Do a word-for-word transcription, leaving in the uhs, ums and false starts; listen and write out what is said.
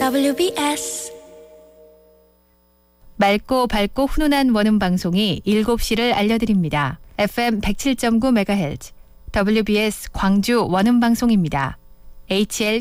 더블유비에스 맑고 밝고 훈훈한 원음 방송이 일곱 시를 알려드립니다. 에프엠 백칠 점 구 메가헤르츠 더블유비에스 광주 원음 방송입니다. 에이치엘